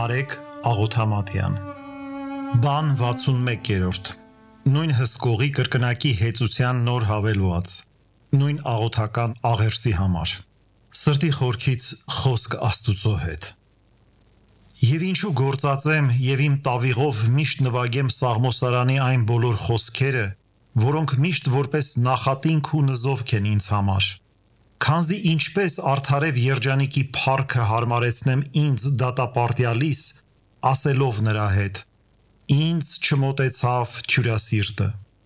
Նարեկ Աղոթամատյան Բան 61-րդ Նույն հսկողի կրկնակի հեծության նոր հավելված Նույն աղոթական աղերսի համար Սրտի խորքից խոսք Աստուծո հետ Եվ ինչու գործածեմ և իմ տավիղով միշտ նվագեմ Սաղմոսարանի այն բոլոր խոսքերը, որոնք միշտ որպես նախատինք ու նզովք են ինձ համար Քանզի ինչպես արդարև երջանիկի փառքը հարմարեցնեմ ինձ դատապարտյալիս, ասելով նրա հետ. Ինձ չմոտեցավ թյուրասիրտը։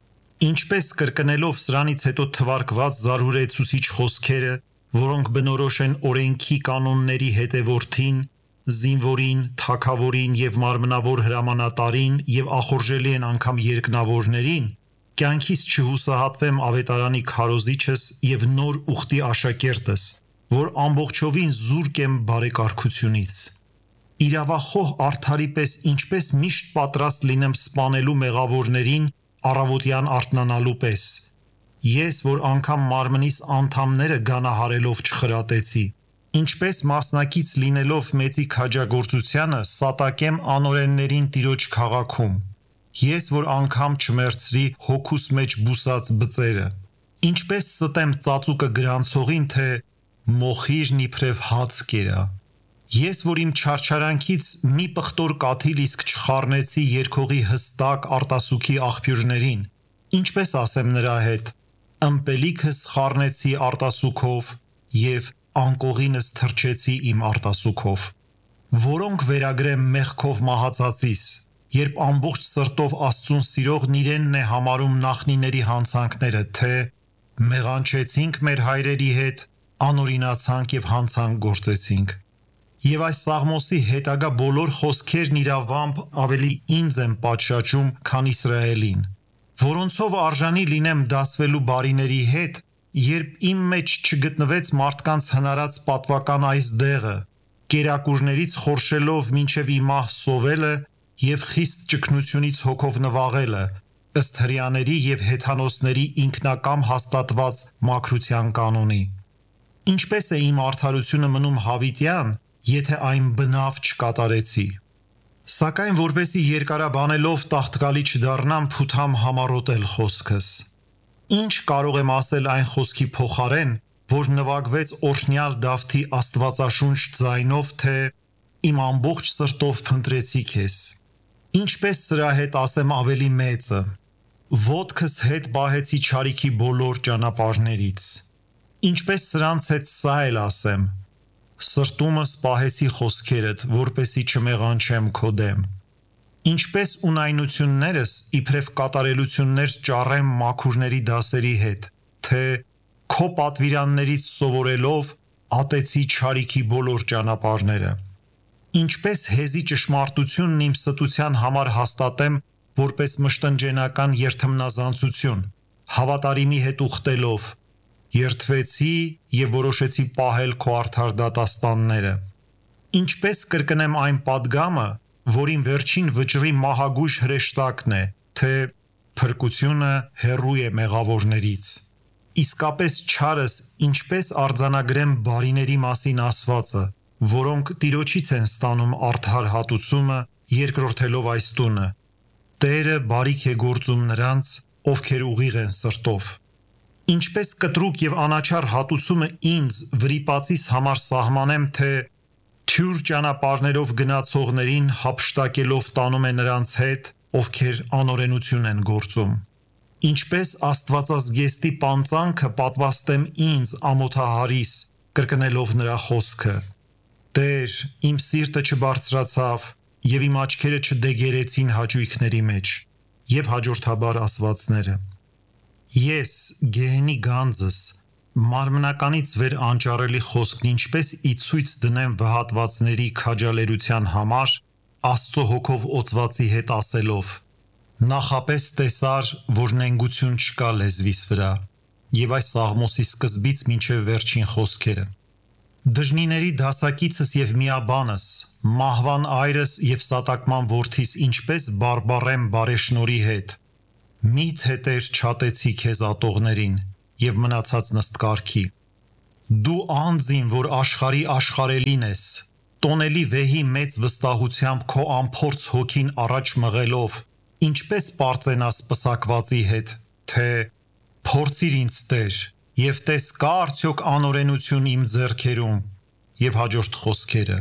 Ինչպես կրկնելով սրանից հետո թվարկված զարհուրեցուցիչ խոսքերը, որոնք բնորոշ են օրենքի կանոնների հետևորդին, զինվորին, թագավորին և մարմնավոր հրամանատարին և ախորժելի են անգամ երկնավորներին, կյանքից չհուսահատվեմ ավետարանի քարոզիչս և նոր ուխտի աշակերտս, որ ամբողջովին զուրկ եմ բարեկարգությունից։ Իրավախոհ արդարի պես ինչպես միշտ պատրաստ լինեմ սպանելու մեղավորներին առավոտյան արթնանալու պես։ Ես, որ անգամ մարմնիս անդամները գանահարելով չխրատեցի, ինչպես մասնակից լինելով մեծի քաջագործությանը սատակեմ անօրեններին Տիրոջ քաղաքում։ Ես, որ անգամ չմերցրի հոգուս մեջ բուսած բծերը, ինչպես ստեմ ծածուկը գրանցողին, թե մոխիրն իբրև հաց կերա։ Ես, որ իմ չարչարանքից մի պղտոր կաթիլ իսկ չխառնեցի երգողի հստակ արտասուքի աղբյուրներին, ինչպես ասեմ նրա հետ. ըմպելիքս խառնեցի արտասուքով և անկողինս թրջեցի իմ արտասուքով, որոնք վերագրեմ մեղքով մահացածիս, երբ ամբողջ սրտով Աստծուն սիրողն իրենն է համարում նախնիների հանցանքները, թե մեղանչեցինք մեր հայրերի հետ, անօրինացանք և հանցանք գործեցինք։ Եվ այս Սաղմոսի հետագա բոլոր խոսքերն իրավամբ ավելի ինձ են պատշաճում, քան Իսրայելին, որոնցով արժանի լինեմ դասվելու բարիների հետ, երբ իմ մեջ չգտնվեց մարդկանց հնարած պատվական այս դեղը, կերակուրներից խորշելով մինչև իմահ սովելը և խիստ ճգնությունից հոգով նվաղելը, ըստ հրեաների և հեթանոսների ինքնակամ հաստատված մաքրության կանոնի։ Ինչպես է իմ արդարությունը մնում հավիտյան, եթե այն բնավ չկատարեցի։ Սակայն որպեսզի երկարաբանելով տաղտկալի չդառնամ, փութամ համառոտել խոսքս։ Ինչ կարող եմ ասել այն խոսքի փոխարեն, որ նվագվեց օրհնյալ Դավթի աստվածաշունչ ձայնով, թե իմ ամբողջ սրտով փնտրեցի քեզ։ Ինչպես սրա հետ ասեմ ավելի մեծը. ոտքս հետ պահեցի չարիքի բոլոր ճանապարհներից։ Ինչպես սրանց հետ սա էլ ասեմ. սրտումս պահեցի խոսքերդ, որպեսզի չմեղանչեմ քո դեմ։ Ինչպես ունայնություններս իբրև կատարելություններ ճառեմ մաքուրների դասերի հետ, թե քո պատվիրաններից սովորելով ատեցի չարիքի բոլոր ճանապարհները։ Ինչպես հեզի ճշմարտությունն իմ ստության համար հաստատեմ որպես մշտնջենական երթմնազանցություն, հավատարիմի հետ ուխտելով, երդվեցի և որոշեցի պահել քո արդար դատաստանները։ Ինչպես կրկնեմ այն պատգամը, որին վերջին վճռի մահագույժ հրեշտակն է, թե փրկությունը հեռու է մեղավորներից։ Իսկապես չարս ինչպես արձանագրեմ բարիների մասին ասվածը, որոնք Տիրոջից են ստանում արդար հատուցումը, երկրորդելով այս տունը. Տերը բարիք է գործում նրանց, ովքեր ուղիղ են սրտով։ Ինչպես կտրուկ և անաչառ հատուցումը ինձ վրիպածիս համար սահմանեմ, թե թյուր ճանապարհներով գնացողներին հափշտակելով տանում է նրանց հետ, ովքեր անօրենություն են գործում։ Ինչպես աստվածազգեստի պանծանքը պատվաստեմ ինձ ամոթահարիս, կրկնելով նրա խոսքը. Տեր, իմ սիրտը չբարձրացավ, և իմ աչքերը չդեգերեցին հաճույքների մեջ, և հաջորդաբար ասվածները։ Ես, գեհենի գանձս, մարմնականից վեր անճառելի խոսքն ինչպես ի ցույց դնեմ վհատվածների քաջալերության համար, Աստծո հոգով օծվածի հետ ասելով. նախապես տեսար, որ նենգություն չկա լեզվիս վրա, և այս Սաղմոսի սկզբից մինչև վերջին խոսքերը։ Դժնիների դասակիցս և միաբանս, մահվան այրս և սատակման որդիս ինչպես բարբառեմ բարեշնորհի հետ։ Մի՞թե Տեր չատեցի քեզ ատողներին և մնացած նստկարգի։ Դու անձին, որ աշխարհի աշխարհելին ես, տոնելի վեհի մեծ վստահությամբ քո ամփորձ հոգին առաջ մղելով, ինչպես պարծենաս պսակվածի հետ, թե փորձիր ինձ Տեր, եւ տես կա արդյոք անօրենություն իմ ձեռքերում, եւ հաջորդ խոսքերը.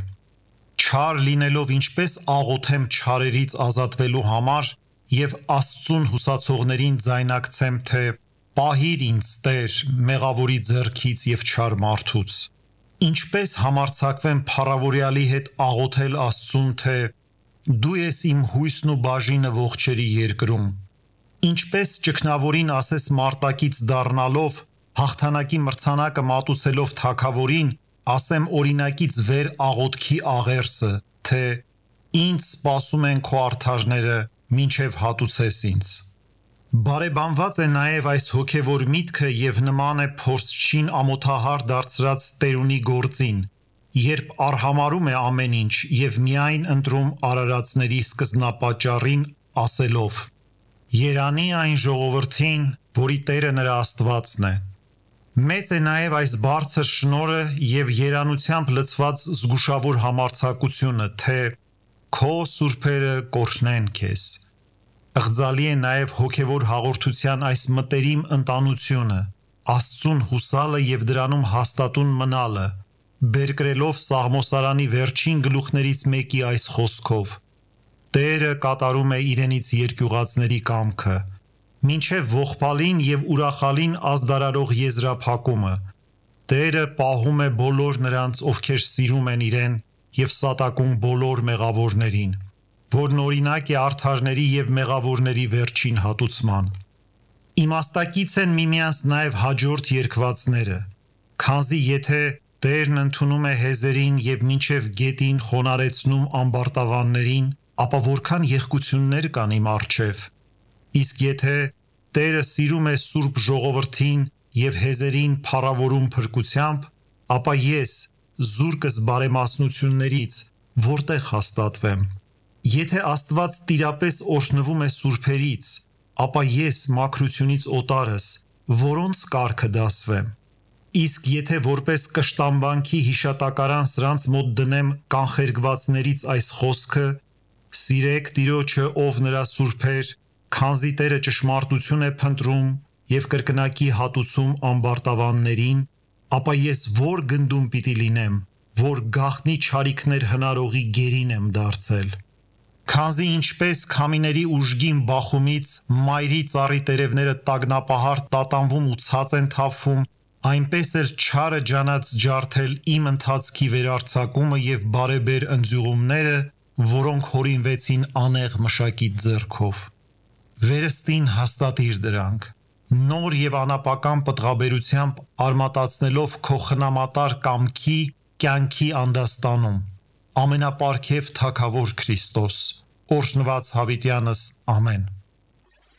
չար լինելով ինչպես աղոթեմ չարերից ազատվելու համար եւ Աստծուն հուսացողներին ձայնակցեմ, թե պահիր ինձ Տեր մեղավորի ձեռքից եւ չար մարդուց, ինչպես համարձակվեմ փառավորյալի հետ աղոթել Աստծուն, թե դու ես իմ հույսն ու բաժինը ողջերի երկրում, ինչպես ճգնավորին ասես մարտակից դառնալով, հաղթանակի մրցանակը մատուցելով թագավորին, ասեմ օրինակից վեր աղոթքի աղերսը, թե ինձ սպասում են քո արդարները, մինչև հատուցես ինձ։ Բարեբանված է նաև այս հոգևոր միտքը եւ նման է փորձչին ամոթահար դարձրած տերունի գործին, երբ արհամարում է ամեն ինչ եւ միայն ընտրում արարածների սկզբնապատճառին, ասելով. Երանի այն ժողովրդին, որի Տերը նրա Աստվածն է։ Մեծ է նաև այս բարձր շնորհը եւ երանությամբ լցված զգուշավոր համարձակությունը, թե քո սուրբերը կօրհնեն քեզ։ Ըղձալի է նաև հոգևոր հաղորդության այս մտերիմ ընտանությունը, Աստծուն հուսալը եւ դրանում հաստատուն մնալը, բերկրելով Սաղմոսարանի վերջին գլուխներից մեկի այս խոսքով. Տերը կատարում է իրենից երկյուղածների կամքը, մինչև ողբալին եւ ուրախալին ազդարարող եզրափակումը, Տերը պահում է բոլոր նրանց, ովքեր սիրում են իրեն եւ սատակում բոլոր մեղավորներին, որն օրինակ է արդարների եւ մեղավորների վերջին հատուցման։ Իմաստակից են միմյանց նաև հաջորդ երկվածները, քանզի եթե Տերն ընդունում է հեզերին եւ մինչև գետին խոնարեցնում ամբարտավաններին, ապա որքան եղկություններ կան իմ առջև։ Իսկ եթե Տերը սիրում է սուրբ ժողովրդին եւ հեզերին փառավորում փրկությամբ, ապա ես զուրկս բարեմասնություններից որտեղ հաստատվեմ։ Եթե Աստված տիրապես օրհնվում է սուրբերից, ապա ես մաքրությունից օտարս, որոնց կարգը դասվեմ։ Իսկ եթե որպես կշտամբանքի հիշատակարան սրանց մոտ դնեմ կանխերգվածներից այս խոսքը, սիրեք Տիրոջը, ով նրա սուրբեր, քանզի Տերը ճշմարտություն է փնտրում եւ կրկնակի հատուցում ամբարտավաններին, ապա ես որ գնդում պիտի լինեմ, որ գաղտնի չարիքներ հնարողի գերին եմ դարձել։ Քանզի ինչպես քամիների ուժգին բախումից մայրի ծառի տերևները տագնապահար տատանվում ու ցած են թափվում, այնպես էլ չարը ջանած ջարդել իմ ընթացքի վերարձակումը եւ բարեբեր ընձյուղումները, որոնք հորինվեցին անեղ մշակիտ ձեռքով։ Վերստին հաստատիր դրանք, նոր եւ անապական պտղաբերությամբ արմատացնելով քո խնամատար կամքի կյանքի անդաստանում, ամենապարքև թագավոր Քրիստոս, օրհնված հավիտյանս, ամեն։